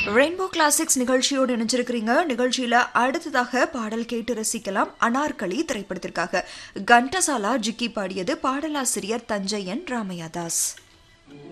Rainbow classics நிகழ்ச்சியோடு இணைஞ்சிருக்கிறீங்க. நிகழ்ச்சியில அடுத்ததாக பாடல் கேட்டு ரசிக்கலாம். அனார்கலி திரைப்படத்திற்காக கண்டசாலா ஜிக்கி பாடியது. பாடலாசிரியர் தஞ்சையன் ராமையாதாஸ்.